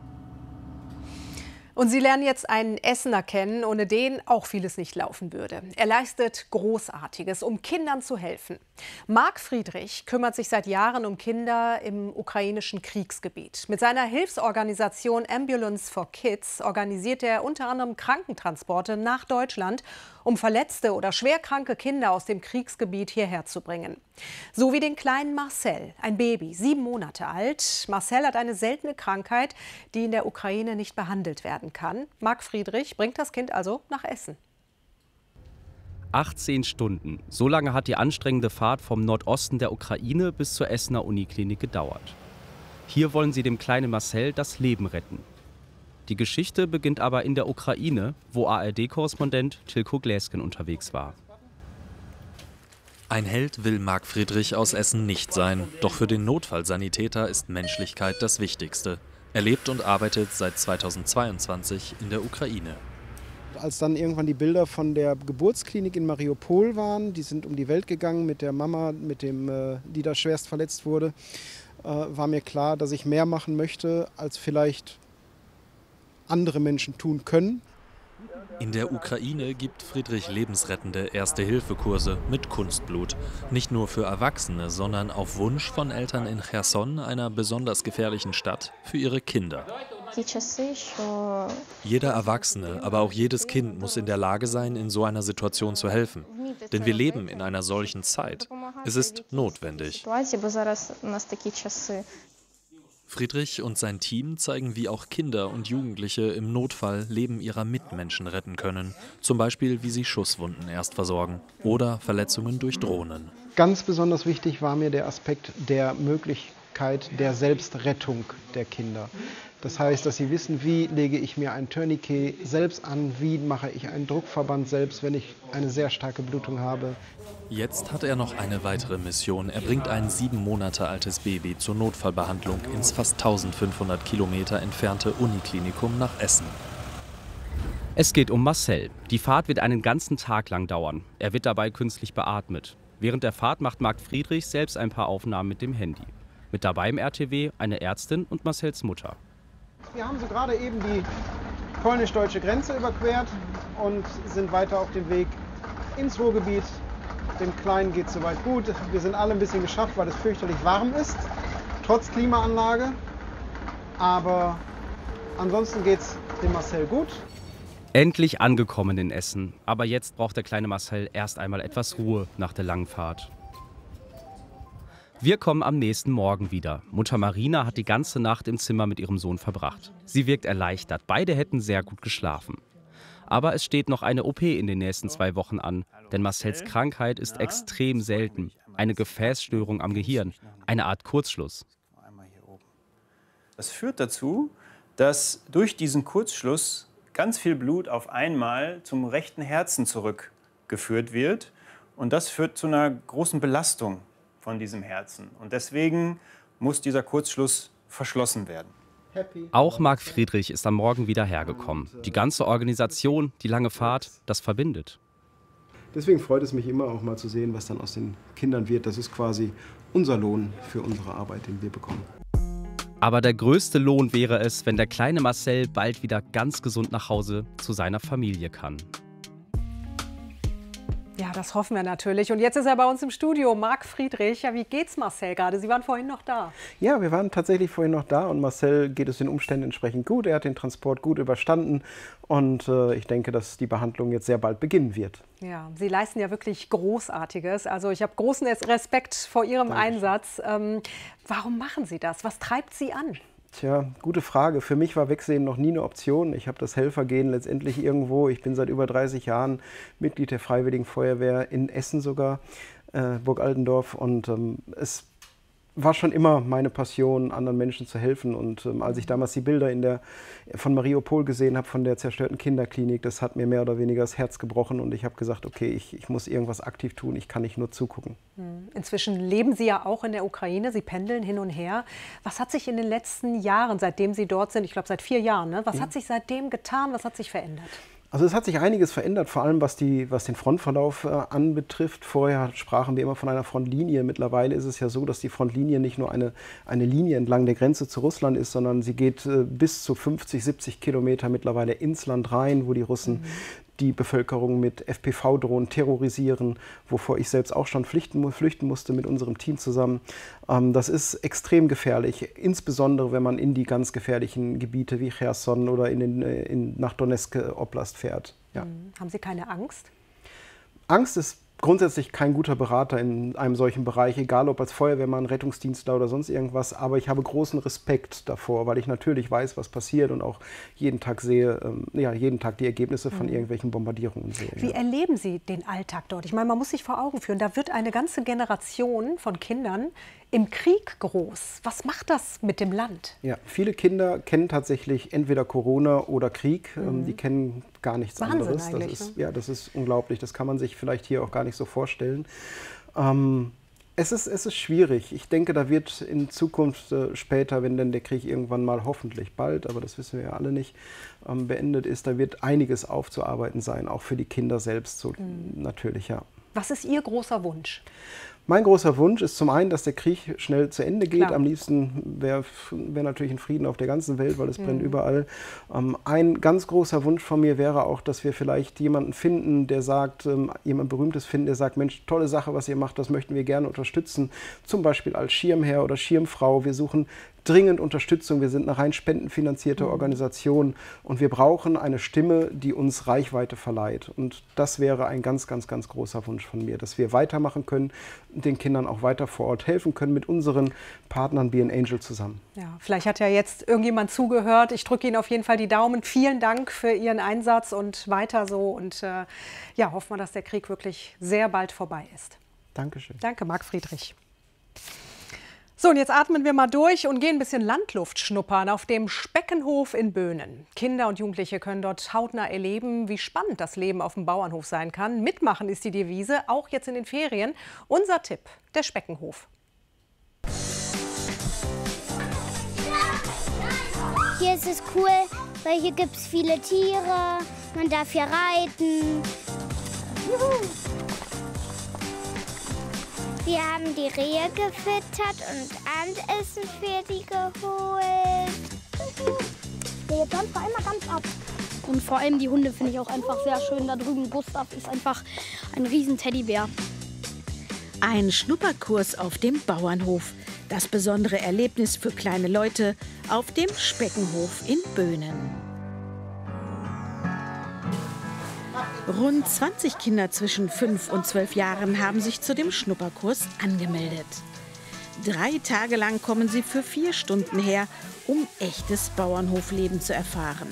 Und Sie lernen jetzt einen Essener kennen, ohne den auch vieles nicht laufen würde. Er leistet Großartiges, um Kindern zu helfen. Marc Friedrich kümmert sich seit Jahren um Kinder im ukrainischen Kriegsgebiet. Mit seiner Hilfsorganisation Ambulance for Kids organisiert er unter anderem Krankentransporte nach Deutschland, um verletzte oder schwerkranke Kinder aus dem Kriegsgebiet hierher zu bringen. So wie den kleinen Marcel, ein Baby, sieben Monate alt. Marcel hat eine seltene Krankheit, die in der Ukraine nicht behandelt werden kann. Marc Friedrich bringt das Kind also nach Essen. achtzehn Stunden. So lange hat die anstrengende Fahrt vom Nordosten der Ukraine bis zur Essener Uniklinik gedauert. Hier wollen sie dem kleinen Marcel das Leben retten. Die Geschichte beginnt aber in der Ukraine, wo A R D-Korrespondent Tilko Gläsken unterwegs war. Ein Held will Marc Friedrich aus Essen nicht sein, doch für den Notfallsanitäter ist Menschlichkeit das Wichtigste. Er lebt und arbeitet seit zweitausendzweiundzwanzig in der Ukraine. Als dann irgendwann die Bilder von der Geburtsklinik in Mariupol waren, die sind um die Welt gegangen mit der Mama, mit dem, äh, die da schwerst verletzt wurde, äh, war mir klar, dass ich mehr machen möchte, als vielleicht andere Menschen tun können. In der Ukraine gibt Friedrich lebensrettende Erste-Hilfe-Kurse mit Kunstblut. Nicht nur für Erwachsene, sondern auf Wunsch von Eltern in Cherson, einer besonders gefährlichen Stadt, für ihre Kinder. Jeder Erwachsene, aber auch jedes Kind muss in der Lage sein, in so einer Situation zu helfen. Denn wir leben in einer solchen Zeit. Es ist notwendig. Friedrich und sein Team zeigen, wie auch Kinder und Jugendliche im Notfall Leben ihrer Mitmenschen retten können. Zum Beispiel, wie sie Schusswunden erst versorgen oder Verletzungen durch Drohnen. Ganz besonders wichtig war mir der Aspekt der Möglichkeit der Selbstrettung der Kinder. Das heißt, dass sie wissen, wie lege ich mir ein Tourniquet selbst an, wie mache ich einen Druckverband selbst, wenn ich eine sehr starke Blutung habe. Jetzt hat er noch eine weitere Mission. Er bringt ein sieben Monate altes Baby zur Notfallbehandlung ins fast eintausendfünfhundert Kilometer entfernte Uniklinikum nach Essen. Es geht um Marcel. Die Fahrt wird einen ganzen Tag lang dauern. Er wird dabei künstlich beatmet. Während der Fahrt macht Marc Friedrich selbst ein paar Aufnahmen mit dem Handy. Mit dabei im R T W eine Ärztin und Marcels Mutter. Wir haben so gerade eben die polnisch-deutsche Grenze überquert und sind weiter auf dem Weg ins Ruhrgebiet. Dem Kleinen geht es soweit gut. Wir sind alle ein bisschen geschafft, weil es fürchterlich warm ist, trotz Klimaanlage. Aber ansonsten geht es dem Marcel gut. Endlich angekommen in Essen. Aber jetzt braucht der kleine Marcel erst einmal etwas Ruhe nach der langen Fahrt. Wir kommen am nächsten Morgen wieder. Mutter Marina hat die ganze Nacht im Zimmer mit ihrem Sohn verbracht. Sie wirkt erleichtert. Beide hätten sehr gut geschlafen. Aber es steht noch eine O P in den nächsten zwei Wochen an. Denn Marcels Krankheit ist extrem selten. Eine Gefäßstörung am Gehirn. Eine Art Kurzschluss. Das führt dazu, dass durch diesen Kurzschluss ganz viel Blut auf einmal zum rechten Herzen zurückgeführt wird. Und das führt zu einer großen Belastung von diesem Herzen. Und deswegen muss dieser Kurzschluss verschlossen werden. Auch Marc Friedrich ist am Morgen wieder hergekommen. Die ganze Organisation, die lange Fahrt, das verbindet. Deswegen freut es mich immer auch mal zu sehen, was dann aus den Kindern wird. Das ist quasi unser Lohn für unsere Arbeit, den wir bekommen. Aber der größte Lohn wäre es, wenn der kleine Marcel bald wieder ganz gesund nach Hause zu seiner Familie kann. Ja, das hoffen wir natürlich. Und jetzt ist er bei uns im Studio, Marc Friedrich. Ja, wie geht's Marcel gerade? Sie waren vorhin noch da. Ja, wir waren tatsächlich vorhin noch da und Marcel geht es den Umständen entsprechend gut. Er hat den Transport gut überstanden und äh, ich denke, dass die Behandlung jetzt sehr bald beginnen wird. Ja, Sie leisten ja wirklich Großartiges. Also ich habe großen Respekt vor Ihrem Danke. Einsatz. Ähm, warum machen Sie das? Was treibt Sie an? Tja, gute Frage. Für mich war Wegsehen noch nie eine Option. Ich habe das Helfergehen letztendlich irgendwo. Ich bin seit über dreißig Jahren Mitglied der Freiwilligen Feuerwehr in Essen sogar, äh, Burg Altendorf. Und ähm, es war schon immer meine Passion, anderen Menschen zu helfen. Und ähm, als ich damals die Bilder in der, von Mariupol gesehen habe, von der zerstörten Kinderklinik, das hat mir mehr oder weniger das Herz gebrochen. Und ich habe gesagt, okay, ich, ich muss irgendwas aktiv tun, ich kann nicht nur zugucken. Inzwischen leben Sie ja auch in der Ukraine, Sie pendeln hin und her. Was hat sich in den letzten Jahren, seitdem Sie dort sind, ich glaube seit vier Jahren, ne? Was ja. hat sich seitdem getan, was hat sich verändert? Also es hat sich einiges verändert, vor allem was, die, was den Frontverlauf äh, anbetrifft. Vorher sprachen wir immer von einer Frontlinie. Mittlerweile ist es ja so, dass die Frontlinie nicht nur eine, eine Linie entlang der Grenze zu Russland ist, sondern sie geht äh, bis zu fünfzig, siebzig Kilometer mittlerweile ins Land rein, wo die Russen mhm. die Bevölkerung mit F P V-Drohnen terrorisieren, wovor ich selbst auch schon flüchten, flüchten musste mit unserem Team zusammen. Ähm, das ist extrem gefährlich, insbesondere wenn man in die ganz gefährlichen Gebiete wie Cherson oder in den, in, nach Donetsk Oblast fährt. Ja. Mhm. Haben Sie keine Angst? Angst ist grundsätzlich kein guter Berater in einem solchen Bereich, egal ob als Feuerwehrmann, Rettungsdienstler oder sonst irgendwas, aber ich habe großen Respekt davor, weil ich natürlich weiß, was passiert und auch jeden Tag sehe, ähm, ja, jeden Tag die Ergebnisse von mhm. irgendwelchen Bombardierungen sehe. Wie ja. erleben Sie den Alltag dort? Ich meine, man muss sich vor Augen führen, da wird eine ganze Generation von Kindern im Krieg groß. Was macht das mit dem Land? Ja, viele Kinder kennen tatsächlich entweder Corona oder Krieg. Mhm. Ähm, die kennen gar nichts Wahnsinn anderes. Das ist, ja, das ist unglaublich. Das kann man sich vielleicht hier auch gar nicht so vorstellen. Ähm, es ist, es ist schwierig. Ich denke, da wird in Zukunft äh, später, wenn denn der Krieg irgendwann mal hoffentlich bald, aber das wissen wir ja alle nicht, ähm, beendet ist, da wird einiges aufzuarbeiten sein, auch für die Kinder selbst so, mhm. natürlich, ja. Was ist Ihr großer Wunsch? Mein großer Wunsch ist zum einen, dass der Krieg schnell zu Ende geht. Klar. Am liebsten wäre wär natürlich ein Frieden auf der ganzen Welt, weil es Mhm. brennt überall. Ähm, ein ganz großer Wunsch von mir wäre auch, dass wir vielleicht jemanden finden, der sagt, ähm, jemand Berühmtes finden, der sagt, Mensch, tolle Sache, was ihr macht, das möchten wir gerne unterstützen. Zum Beispiel als Schirmherr oder Schirmfrau. Wir suchen dringend Unterstützung. Wir sind eine rein spendenfinanzierte Mhm. Organisation und wir brauchen eine Stimme, die uns Reichweite verleiht. Und das wäre ein ganz, ganz, ganz großer Wunsch von mir, dass wir weitermachen können, den Kindern auch weiter vor Ort helfen können mit unseren Partnern Be an Angel zusammen. Ja, vielleicht hat ja jetzt irgendjemand zugehört. Ich drücke Ihnen auf jeden Fall die Daumen. Vielen Dank für Ihren Einsatz und weiter so. Und äh, ja, hoffen wir, dass der Krieg wirklich sehr bald vorbei ist. Dankeschön. Danke, Marc Friedrich. So, und jetzt atmen wir mal durch und gehen ein bisschen Landluft schnuppern auf dem Speckenhof in Böhnen. Kinder und Jugendliche können dort hautnah erleben, wie spannend das Leben auf dem Bauernhof sein kann. Mitmachen ist die Devise, auch jetzt in den Ferien. Unser Tipp, der Speckenhof. Hier ist es cool, weil hier gibt es viele Tiere, man darf hier reiten. Juhu. Wir haben die Rehe gefüttert und Abendessen für die geholt. Der jumpt immer ganz ab. Und vor allem die Hunde finde ich auch einfach sehr schön. Da drüben Gustav ist einfach ein riesen Teddybär. Ein Schnupperkurs auf dem Bauernhof. Das besondere Erlebnis für kleine Leute auf dem Speckenhof in Böhnen. Rund zwanzig Kinder zwischen fünf und zwölf Jahren haben sich zu dem Schnupperkurs angemeldet. Drei Tage lang kommen sie für vier Stunden her, um echtes Bauernhofleben zu erfahren.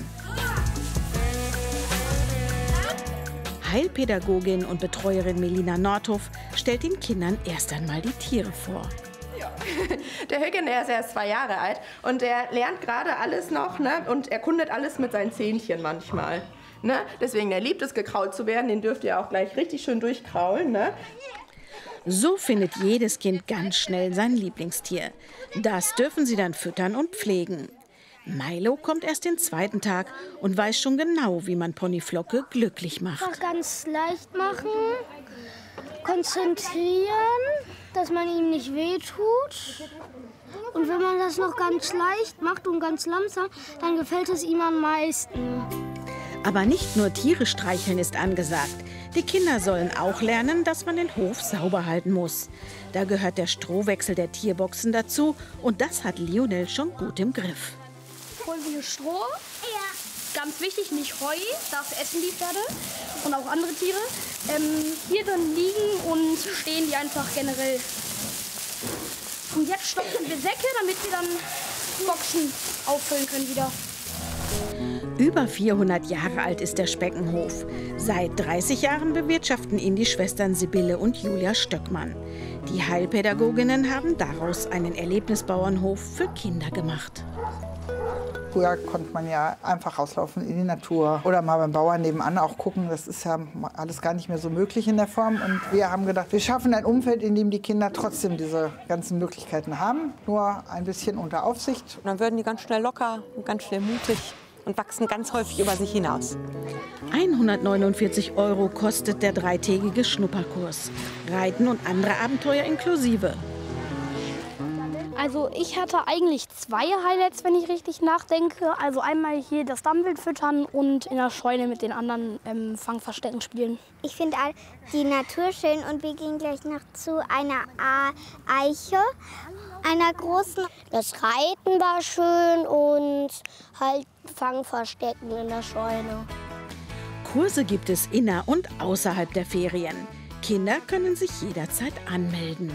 Heilpädagogin und Betreuerin Melina Nordhoff stellt den Kindern erst einmal die Tiere vor. Der Hüggen, der ist erst zwei Jahre alt und der lernt gerade alles noch, ne? Und erkundet alles mit seinen Zähnchen manchmal. Ne? Deswegen, der liebt es, gekrault zu werden. Den dürft ihr auch gleich richtig schön durchkraulen. Ne? So findet jedes Kind ganz schnell sein Lieblingstier. Das dürfen sie dann füttern und pflegen. Milo kommt erst den zweiten Tag und weiß schon genau, wie man Ponyflocke glücklich macht. Ganz leicht machen, konzentrieren, dass man ihm nicht wehtut. Und wenn man das noch ganz leicht macht und ganz langsam, dann gefällt es ihm am meisten. Aber nicht nur Tiere streicheln ist angesagt. Die Kinder sollen auch lernen, dass man den Hof sauber halten muss. Da gehört der Strohwechsel der Tierboxen dazu und das hat Lionel schon gut im Griff. Holen wir hier Stroh. Ja. Ganz wichtig, nicht Heu, das essen die Pferde und auch andere Tiere. Ähm, hier drin liegen und stehen die einfach generell. Und jetzt stopfen wir Säcke, damit sie dann Boxen auffüllen können wieder. Über vierhundert Jahre alt ist der Speckenhof. Seit dreißig Jahren bewirtschaften ihn die Schwestern Sibylle und Julia Stöckmann. Die Heilpädagoginnen haben daraus einen Erlebnisbauernhof für Kinder gemacht. Früher konnte man ja einfach rauslaufen in die Natur oder mal beim Bauern nebenan auch gucken. Das ist ja alles gar nicht mehr so möglich in der Form. Und wir haben gedacht, wir schaffen ein Umfeld, in dem die Kinder trotzdem diese ganzen Möglichkeiten haben. Nur ein bisschen unter Aufsicht. Und dann würden die ganz schnell locker und ganz schnell mutig. und wachsen ganz häufig über sich hinaus. hundertneunundvierzig Euro kostet der dreitägige Schnupperkurs. Reiten und andere Abenteuer inklusive. Also ich hatte eigentlich zwei Highlights, wenn ich richtig nachdenke. Also einmal hier das Dammwild füttern und in der Scheune mit den anderen ähm, Fangverstecken spielen. Ich finde die Natur schön und wir gehen gleich noch zu einer Eiche, einer großen. Das Reiten war schön und halt Fangverstecken in der Scheune. Kurse gibt es inner- und außerhalb der Ferien. Kinder können sich jederzeit anmelden.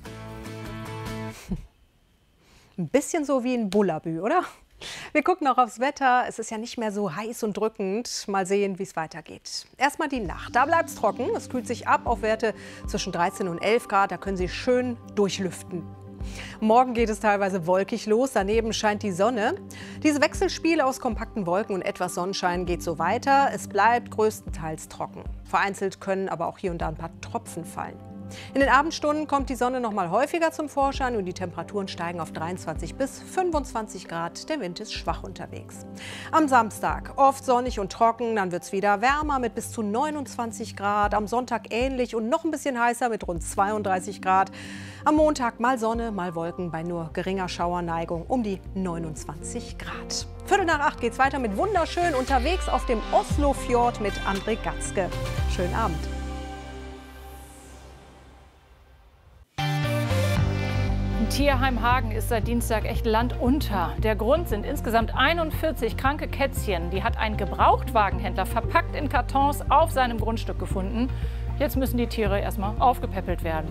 Ein bisschen so wie in Bullabü, oder? Wir gucken auch aufs Wetter. Es ist ja nicht mehr so heiß und drückend. Mal sehen, wie es weitergeht. Erstmal die Nacht. Da bleibt es trocken. Es kühlt sich ab auf Werte zwischen dreizehn und elf Grad. Da können Sie schön durchlüften. Morgen geht es teilweise wolkig los. Daneben scheint die Sonne. Dieses Wechselspiel aus kompakten Wolken und etwas Sonnenschein geht so weiter. Es bleibt größtenteils trocken. Vereinzelt können aber auch hier und da ein paar Tropfen fallen. In den Abendstunden kommt die Sonne noch mal häufiger zum Vorschein und die Temperaturen steigen auf dreiundzwanzig bis fünfundzwanzig Grad. Der Wind ist schwach unterwegs. Am Samstag oft sonnig und trocken, dann wird es wieder wärmer mit bis zu neunundzwanzig Grad. Am Sonntag ähnlich und noch ein bisschen heißer mit rund zweiunddreißig Grad. Am Montag mal Sonne, mal Wolken bei nur geringer Schauerneigung um die neunundzwanzig Grad. Viertel nach acht geht's weiter mit wunderschön unterwegs auf dem Oslofjord mit André Gatzke. Schönen Abend. Tierheim Hagen ist seit Dienstag echt landunter. Der Grund sind insgesamt einundvierzig kranke Kätzchen. Die hat ein Gebrauchtwagenhändler verpackt in Kartons auf seinem Grundstück gefunden. Jetzt müssen die Tiere erstmal aufgepäppelt werden.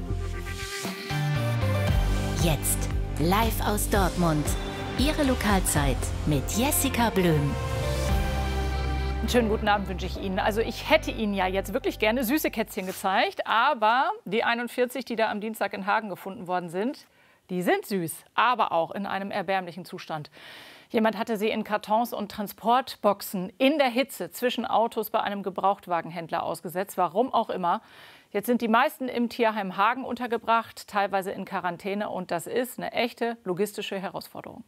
Jetzt live aus Dortmund. Ihre Lokalzeit mit Jessica Blöm. Einen schönen guten Abend wünsche ich Ihnen. Also ich hätte Ihnen ja jetzt wirklich gerne süße Kätzchen gezeigt, aber die einundvierzig, die da am Dienstag in Hagen gefunden worden sind, die sind süß, aber auch in einem erbärmlichen Zustand. Jemand hatte sie in Kartons und Transportboxen in der Hitze zwischen Autos bei einem Gebrauchtwagenhändler ausgesetzt, warum auch immer. Jetzt sind die meisten im Tierheim Hagen untergebracht, teilweise in Quarantäne, und das ist eine echte logistische Herausforderung.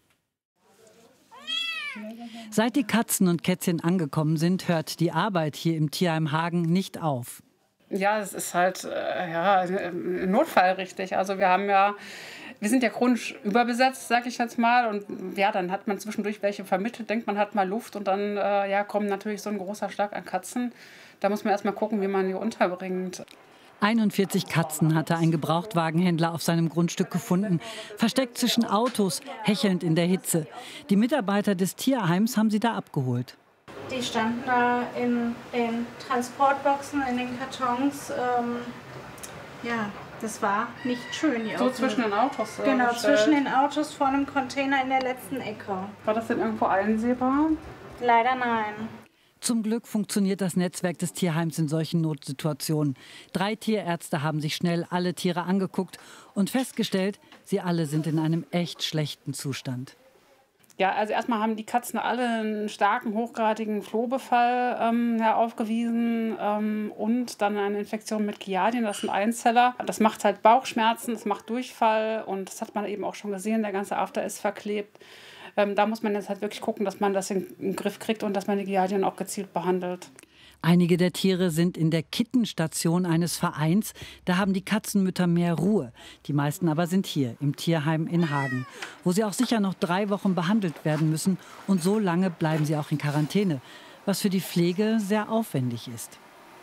Seit die Katzen und Kätzchen angekommen sind, hört die Arbeit hier im Tierheim Hagen nicht auf. Ja, es ist halt äh, ja, ein Notfall, richtig. Also wir haben ja, wir sind ja chronisch überbesetzt, sag ich jetzt mal. Und ja, dann hat man zwischendurch welche vermittelt, denkt man hat mal Luft und dann äh, ja, kommt natürlich so ein großer Schlag an Katzen. Da muss man erst mal gucken, wie man die unterbringt. einundvierzig Katzen hatte ein Gebrauchtwagenhändler auf seinem Grundstück gefunden, versteckt zwischen Autos, hechelnd in der Hitze. Die Mitarbeiter des Tierheims haben sie da abgeholt. Die standen da in den Transportboxen, in den Kartons. Ähm, ja, das war nicht schön. Die So Autos. zwischen den Autos? Äh, Genau, gestellt. zwischen den Autos vor einem Container in der letzten Ecke. War das denn irgendwo einsehbar? Leider nein. Zum Glück funktioniert das Netzwerk des Tierheims in solchen Notsituationen. Drei Tierärzte haben sich schnell alle Tiere angeguckt und festgestellt, sie alle sind in einem echt schlechten Zustand. Ja, also erstmal haben die Katzen alle einen starken, hochgradigen Flohbefall ähm, ja, aufgewiesen ähm, und dann eine Infektion mit Giardien, das ist ein Einzeller. Das macht halt Bauchschmerzen, das macht Durchfall und das hat man eben auch schon gesehen, der ganze After ist verklebt. Ähm, da muss man jetzt halt wirklich gucken, dass man das in, in den Griff kriegt und dass man die Giardien auch gezielt behandelt. Einige der Tiere sind in der Kittenstation eines Vereins. Da haben die Katzenmütter mehr Ruhe. Die meisten aber sind hier im Tierheim in Hagen, wo sie auch sicher noch drei Wochen behandelt werden müssen. Und so lange bleiben sie auch in Quarantäne, was für die Pflege sehr aufwendig ist.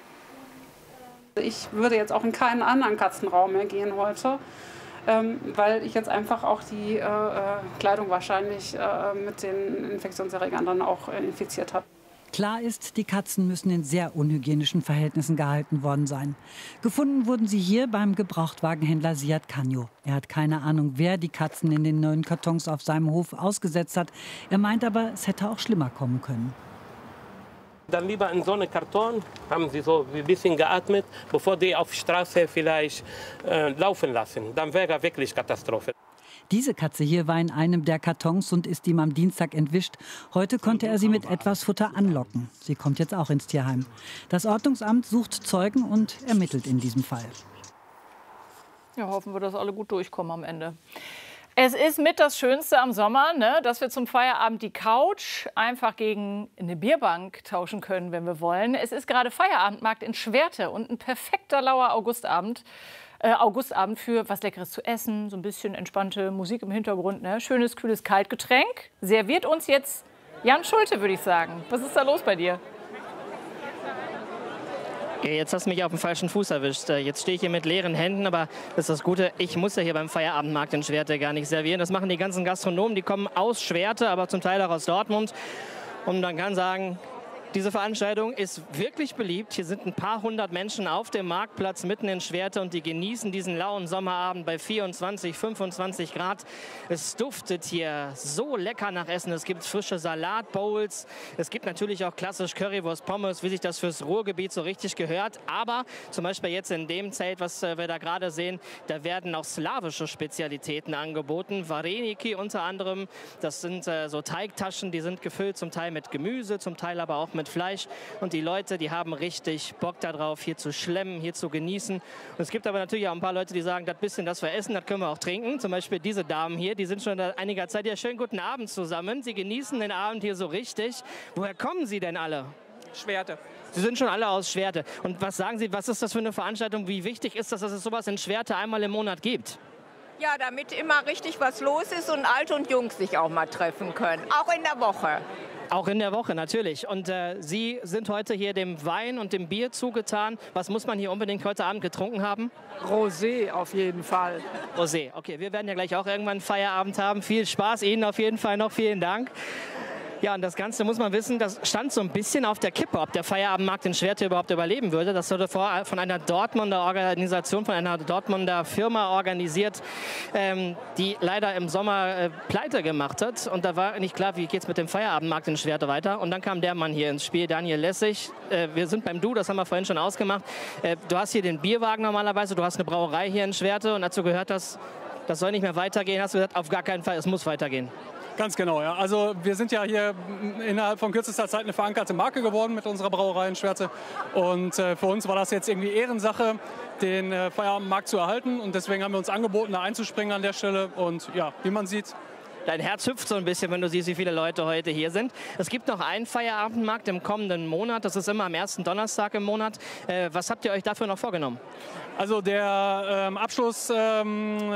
Ich würde jetzt auch in keinen anderen Katzenraum mehr gehen heute, ähm, weil ich jetzt einfach auch die äh, Kleidung wahrscheinlich äh, mit den Infektionserregern dann auch äh, infiziert habe. Klar ist, die Katzen müssen in sehr unhygienischen Verhältnissen gehalten worden sein. Gefunden wurden sie hier beim Gebrauchtwagenhändler Siad Canio. Er hat keine Ahnung, wer die Katzen in den neuen Kartons auf seinem Hof ausgesetzt hat. Er meint aber, es hätte auch schlimmer kommen können. Dann lieber in so einem Karton, haben sie so ein bisschen geatmet, bevor die auf die Straße vielleicht äh, laufen lassen. Dann wäre wirklich Katastrophe. Diese Katze hier war in einem der Kartons und ist ihm am Dienstag entwischt. Heute konnte er sie mit etwas Futter anlocken. Sie kommt jetzt auch ins Tierheim. Das Ordnungsamt sucht Zeugen und ermittelt in diesem Fall. Ja, hoffen wir, dass alle gut durchkommen am Ende. Es ist mit das Schönste am Sommer, ne, dass wir zum Feierabend die Couch einfach gegen eine Bierbank tauschen können, wenn wir wollen. Es ist gerade Feierabendmarkt in Schwerte und ein perfekter lauer Augustabend. Äh, Augustabend für was Leckeres zu essen, so ein bisschen entspannte Musik im Hintergrund, ne? Schönes, kühles Kaltgetränk. Serviert uns jetzt Jan Schulte, würde ich sagen. Was ist da los bei dir? Ja, jetzt hast du mich auf dem falschen Fuß erwischt. Jetzt stehe ich hier mit leeren Händen, aber das ist das Gute, ich muss ja hier beim Feierabendmarkt in Schwerte gar nicht servieren. Das machen die ganzen Gastronomen, die kommen aus Schwerte, aber zum Teil auch aus Dortmund. Und man kann sagen, diese Veranstaltung ist wirklich beliebt. Hier sind ein paar hundert Menschen auf dem Marktplatz mitten in Schwerte und die genießen diesen lauen Sommerabend bei vierundzwanzig, fünfundzwanzig Grad. Es duftet hier so lecker nach Essen. Es gibt frische Salatbowls. Es gibt natürlich auch klassisch Currywurst, Pommes, wie sich das fürs Ruhrgebiet so richtig gehört. Aber zum Beispiel jetzt in dem Zelt, was wir da gerade sehen, da werden auch slawische Spezialitäten angeboten. Vareniki unter anderem. Das sind äh, so Teigtaschen, die sind gefüllt zum Teil mit Gemüse, zum Teil aber auch mit mit Fleisch und die Leute, die haben richtig Bock darauf, hier zu schlemmen, hier zu genießen. Und es gibt aber natürlich auch ein paar Leute, die sagen, das bisschen, das wir essen, das können wir auch trinken. Zum Beispiel diese Damen hier, die sind schon seit einiger Zeit. Ja, schönen guten Abend zusammen. Sie genießen den Abend hier so richtig. Woher kommen Sie denn alle? Schwerte. Sie sind schon alle aus Schwerte. Und was sagen Sie, was ist das für eine Veranstaltung? Wie wichtig ist das, dass es sowas in Schwerte einmal im Monat gibt? Ja, damit immer richtig was los ist und Alt und Jung sich auch mal treffen können. Auch in der Woche. Auch in der Woche, natürlich. Und äh, Sie sind heute hier dem Wein und dem Bier zugetan. Was muss man hier unbedingt heute Abend getrunken haben? Rosé auf jeden Fall. Rosé, okay. Wir werden ja gleich auch irgendwann Feierabend haben. Viel Spaß Ihnen auf jeden Fall noch. Vielen Dank. Ja, und das Ganze muss man wissen, das stand so ein bisschen auf der Kippe, ob der Feierabendmarkt in Schwerte überhaupt überleben würde. Das wurde vor, von einer Dortmunder Organisation, von einer Dortmunder Firma organisiert, ähm, die leider im Sommer äh, pleite gemacht hat. Und da war nicht klar, wie geht es mit dem Feierabendmarkt in Schwerte weiter. Und dann kam der Mann hier ins Spiel, Daniel Lessig. Äh, wir sind beim Du, das haben wir vorhin schon ausgemacht. Äh, du hast hier den Bierwagen normalerweise, du hast eine Brauerei hier in Schwerte und dazu gehört, dass das soll nicht mehr weitergehen. Hast du gesagt, auf gar keinen Fall, es muss weitergehen. Ganz genau, ja. Also wir sind ja hier innerhalb von kürzester Zeit eine verankerte Marke geworden mit unserer Brauerei in Schwerte. Und äh, für uns war das jetzt irgendwie Ehrensache, den äh, Feierabendmarkt zu erhalten. Und deswegen haben wir uns angeboten, da einzuspringen an der Stelle. Und ja, wie man sieht, dein Herz hüpft so ein bisschen, wenn du siehst, wie viele Leute heute hier sind. Es gibt noch einen Feierabendmarkt im kommenden Monat. Das ist immer am ersten Donnerstag im Monat. Äh, was habt ihr euch dafür noch vorgenommen? Also der ähm, Abschluss ähm,